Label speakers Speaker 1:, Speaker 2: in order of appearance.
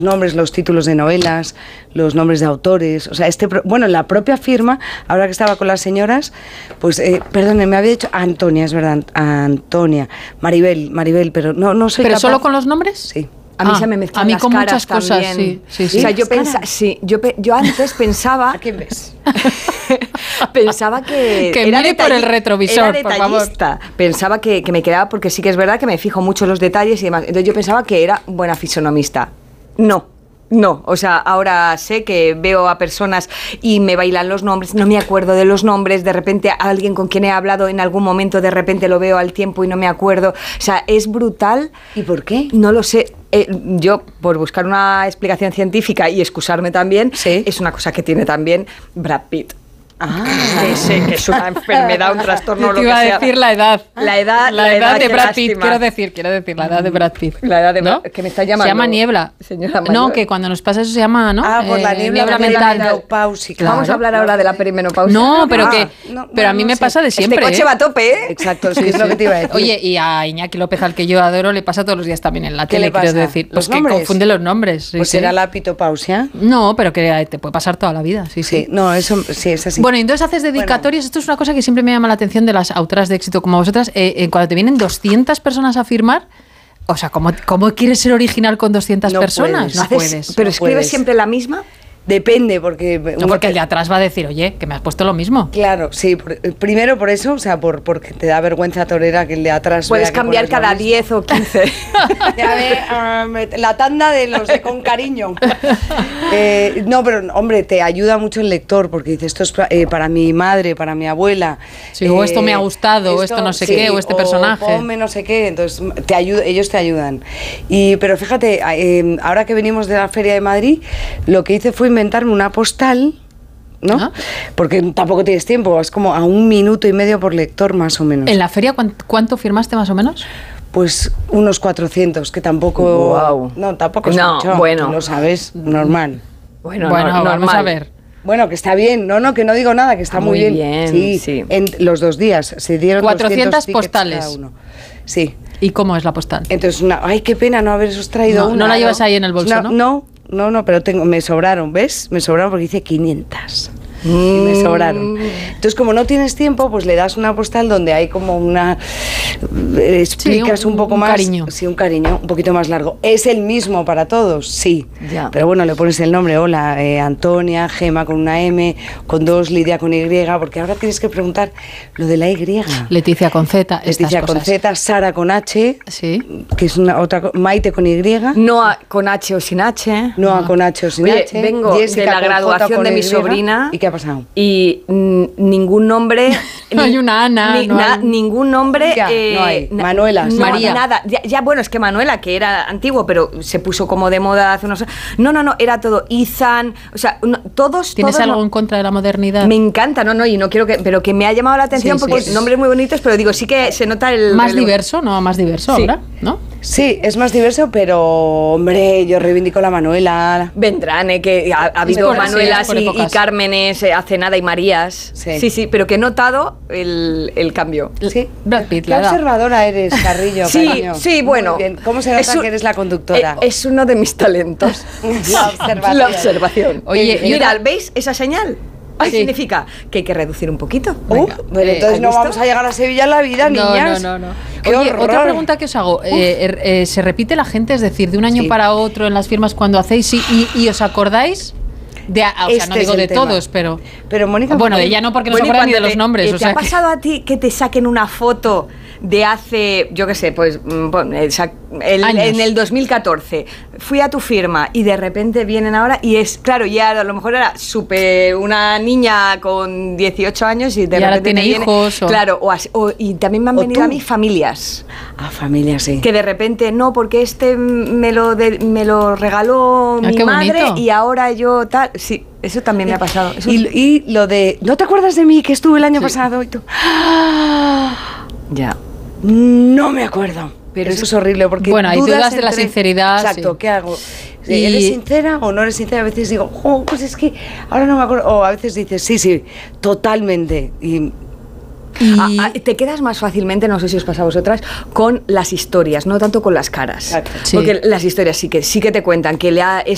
Speaker 1: nombres, los títulos de novelas, los nombres de autores, o sea, la propia firma, ahora que estaba con las señoras, pues, perdón, me había dicho Antonia, es verdad, Antonia, Maribel, pero no soy
Speaker 2: ¿Pero
Speaker 1: capaz.
Speaker 2: solo con los nombres?
Speaker 1: Sí.
Speaker 3: A mí se me mezclan las
Speaker 2: con
Speaker 3: caras
Speaker 2: muchas cosas,
Speaker 3: también.
Speaker 2: sí.
Speaker 3: O sea, yo antes pensaba...
Speaker 1: ¿A quién ves?
Speaker 3: Pensaba que
Speaker 2: era mire por el retrovisor,
Speaker 3: era
Speaker 2: por favor.
Speaker 3: Pensaba que me quedaba, porque sí que es verdad que me fijo mucho en los detalles y demás. Entonces yo pensaba que era buena fisonomista. No, o sea, ahora sé que veo a personas y me bailan los nombres, no me acuerdo de los nombres, de repente a alguien con quien he hablado en algún momento, de repente lo veo al tiempo y no me acuerdo. O sea, es brutal.
Speaker 1: ¿Y por qué?
Speaker 3: No lo sé. Yo, por buscar una explicación científica y excusarme también,
Speaker 1: sí,
Speaker 3: es una cosa que tiene también Brad Pitt.
Speaker 1: Que
Speaker 3: es una enfermedad, un trastorno,
Speaker 2: Te iba a decir la edad.
Speaker 3: La edad
Speaker 2: de Brad Pitt,
Speaker 3: lástima.
Speaker 2: quiero decir, la edad de Brad Pitt.
Speaker 3: La edad de
Speaker 2: ¿no?
Speaker 3: que me está llamando.
Speaker 2: Se llama niebla.
Speaker 3: Señora mayor.
Speaker 2: No, que cuando nos pasa eso se llama, ¿no?
Speaker 1: Por la niebla
Speaker 2: mental.
Speaker 1: Menopausia.
Speaker 3: Claro. Vamos a hablar ahora de la perimenopausia.
Speaker 2: No, pero pero a mí me pasa de siempre.
Speaker 3: Este coche va a tope, ¿eh?
Speaker 1: Exacto, es lo que te iba a decir.
Speaker 2: Oye, y a Iñaki López, al que yo adoro, le pasa todos los días también en la tele, quiero decir.
Speaker 1: ¿Los
Speaker 2: que
Speaker 1: nombres?
Speaker 2: confunde los nombres.
Speaker 1: Pues será la pitopausia.
Speaker 2: No, pero que te puede pasar toda la vida, sí.
Speaker 1: No, eso sí es así.
Speaker 2: Bueno, y entonces haces dedicatorias. Esto es una cosa que siempre me llama la atención de las autoras de éxito como vosotras. Cuando te vienen 200 personas a firmar, o sea, ¿cómo quieres ser original con 200 personas? No puedes.
Speaker 3: ¿Pero escribes siempre la misma?
Speaker 1: Depende, porque...
Speaker 2: No, porque el de atrás va a decir, oye, que me has puesto lo mismo.
Speaker 1: Claro, sí. Primero por eso, o sea, porque te da vergüenza torera que el de atrás...
Speaker 3: Puedes cambiar cada 10 o 15.
Speaker 1: La tanda de los de con cariño. No, pero, hombre, te ayuda mucho el lector, porque dices, esto es para mi madre, para mi abuela.
Speaker 2: Sí, o esto me ha gustado, o esto no sé qué, o este personaje.
Speaker 1: Ponme no sé qué, entonces ellos te ayudan. Pero fíjate, ahora que venimos de la Feria de Madrid, lo que hice fue inventarme una postal, ¿no?
Speaker 2: ¿Ah?
Speaker 1: Porque tampoco tienes tiempo, es como a 1 minuto y medio por lector más o menos.
Speaker 2: ¿En la feria cuánto firmaste más o menos?
Speaker 1: Pues unos 400, que tampoco...
Speaker 3: Wow.
Speaker 1: No, tampoco es
Speaker 3: No,
Speaker 1: mucho,
Speaker 3: bueno.
Speaker 1: tú lo sabes, normal.
Speaker 3: Bueno,
Speaker 2: vamos a ver.
Speaker 1: Bueno, que está bien, que no digo nada, que está muy bien. Sí. En los 2 días se dieron
Speaker 2: 400
Speaker 1: tickets
Speaker 2: postales.
Speaker 1: cada uno. Sí.
Speaker 2: ¿Y cómo es la postal?
Speaker 1: Entonces, ay, qué pena no haberos traído una.
Speaker 2: No la llevas ahí en el bolso, ¿no?
Speaker 1: No, pero me sobraron, ¿ves? Me sobraron porque hice 500. Y me sobraron. Entonces, como no tienes tiempo, pues le das una postal donde hay como una... explicas un poco más.
Speaker 2: Cariño.
Speaker 1: Sí, un cariño, un poquito más largo. ¿Es el mismo para todos? Sí.
Speaker 3: Ya.
Speaker 1: Pero bueno, le pones el nombre, hola, Antonia, Gema con una M, con 2, Lidia con Y, porque ahora tienes que preguntar lo de la Y.
Speaker 2: Leticia con Z,
Speaker 1: Leticia con Z, Sara con H,
Speaker 2: sí,
Speaker 1: que es otra, Maite con Y.
Speaker 3: Noa con H o sin H.
Speaker 1: Noa con H o sin
Speaker 3: Oye,
Speaker 1: H.
Speaker 3: vengo
Speaker 1: Jessica
Speaker 3: de la
Speaker 1: con J
Speaker 3: graduación
Speaker 1: con
Speaker 3: de mi
Speaker 1: Y.
Speaker 3: sobrina.
Speaker 1: ¿Y qué ha pasado?
Speaker 3: Y ningún nombre...
Speaker 2: No hay una Ana,
Speaker 3: ningún nombre...
Speaker 1: Ya, no hay. Manuela,
Speaker 3: María. Nada. Ya, bueno, es que Manuela, que era antiguo, pero se puso como de moda hace unos años. No, era todo. Izan, o sea, todos...
Speaker 2: ¿Tienes
Speaker 3: todos
Speaker 2: algo en contra de la modernidad?
Speaker 3: Me encanta, y no quiero que... Pero que me ha llamado la atención porque nombres muy bonitos, pero digo, sí que se nota el...
Speaker 2: Más diverso, ¿no? Más diverso
Speaker 3: Sí.
Speaker 2: ahora, ¿no?
Speaker 1: Sí, es más diverso, pero, hombre, yo reivindico la Manuela.
Speaker 3: Vendrán, que ha habido
Speaker 2: por-
Speaker 3: Manuelas
Speaker 2: sí, es por
Speaker 3: y
Speaker 2: épocas.
Speaker 3: Cármenes hace nada y Marías.
Speaker 1: Sí.
Speaker 3: Pero que he notado el cambio.
Speaker 1: Sí.
Speaker 2: Brad Pitt,
Speaker 1: Qué
Speaker 2: la edad.
Speaker 1: observadora eres, Carrillo, cariño.
Speaker 3: Sí, bueno.
Speaker 1: Muy bien. ¿Cómo se nota que eres la conductora?
Speaker 3: Es uno de mis talentos.
Speaker 1: La observación.
Speaker 3: La observación.
Speaker 2: Oye, y
Speaker 3: mira,
Speaker 2: otra-
Speaker 3: ¿veis esa señal?
Speaker 2: Sí.
Speaker 3: Significa que hay que reducir un poquito.
Speaker 2: Venga.
Speaker 1: Pero entonces
Speaker 3: ¿has
Speaker 1: no
Speaker 3: visto?
Speaker 1: vamos a llegar a Sevilla en la vida, niñas.
Speaker 2: No.
Speaker 1: ¡Qué
Speaker 2: Oye,
Speaker 1: horror!
Speaker 2: otra pregunta que os hago. ¿Se repite la gente, es decir, de un año
Speaker 1: Sí.
Speaker 2: para otro en las firmas cuando hacéis y os acordáis? O sea,
Speaker 1: Este
Speaker 2: no digo
Speaker 1: es
Speaker 2: de
Speaker 1: el tema.
Speaker 2: todos, pero...
Speaker 1: Pero, Mónica...
Speaker 2: Bueno, de ella no, porque no se
Speaker 3: Bueno, y
Speaker 2: acuerdan ni de
Speaker 3: cuando
Speaker 2: los nombres.
Speaker 3: ¿Te
Speaker 2: o sea
Speaker 3: ha
Speaker 2: que-
Speaker 3: pasado a ti que te saquen una foto de hace, yo qué sé, pues
Speaker 2: Años.
Speaker 3: en el 2014? Fui a tu firma y de repente vienen ahora y es, claro, ya a lo mejor era una niña con 18 años y de
Speaker 2: Y ahora
Speaker 3: repente
Speaker 2: tiene
Speaker 3: te viene-
Speaker 2: hijos o-
Speaker 3: Claro, y también me han
Speaker 1: O
Speaker 3: venido
Speaker 1: tú.
Speaker 3: a mí familias.
Speaker 1: Ah, familia, sí.
Speaker 3: Que de repente, no, porque me lo regaló
Speaker 2: Ah,
Speaker 3: mi
Speaker 2: qué
Speaker 3: madre
Speaker 2: bonito.
Speaker 3: y ahora yo tal. Sí, eso también me ha pasado. Eso-
Speaker 1: Y lo de... ¿No te acuerdas de mí que estuve el año pasado? Y tú...
Speaker 3: Ya.
Speaker 1: No me acuerdo. Pero eso es horrible porque
Speaker 2: Bueno, hay dudas de la sinceridad,
Speaker 1: Exacto,
Speaker 2: sí.
Speaker 1: ¿qué hago?
Speaker 2: Y-
Speaker 1: ¿Eres sincera o no eres sincera? A veces digo, pues es que ahora no me acuerdo. O a veces dices, sí, totalmente. Y
Speaker 3: Te quedas más fácilmente, no sé si os pasa a vosotras, con las historias, no tanto con las caras.
Speaker 1: Exacto.
Speaker 2: Sí.
Speaker 3: Porque las historias sí que te cuentan que es